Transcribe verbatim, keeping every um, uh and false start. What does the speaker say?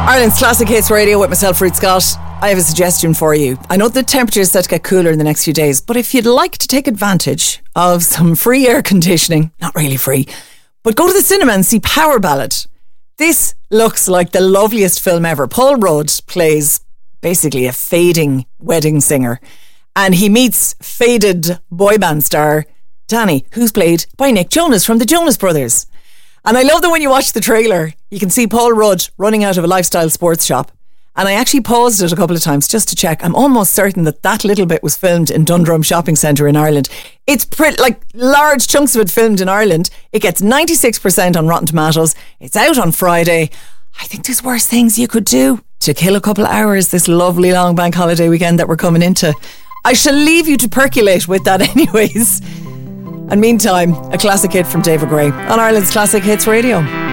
Ireland's Classic Hits Radio with myself, Ruth Scott. I have a suggestion for you. I know the temperature is set to get cooler in the next few days, but if you'd like to take advantage of some free air conditioning, not really free, but go to the cinema and see Power Ballad. This looks like the loveliest film ever. Paul Rudd plays basically a fading wedding singer, and he meets faded boy band star Danny, who's played by Nick Jonas from the Jonas Brothers. And I love that when you watch the trailer, you can see Paul Rudd running out of a lifestyle sports shop. And I actually paused it a couple of times just to check. I'm almost certain that that little bit was filmed in Dundrum Shopping Centre in Ireland. It's pretty, like large chunks of it filmed in Ireland. It gets ninety-six percent on Rotten Tomatoes. It's out on Friday. I think there's worse things you could do to kill a couple of hours this lovely long bank holiday weekend that we're coming into. I shall leave you to percolate with that anyways. And meantime, a classic hit from David Gray on Ireland's Classic Hits Radio.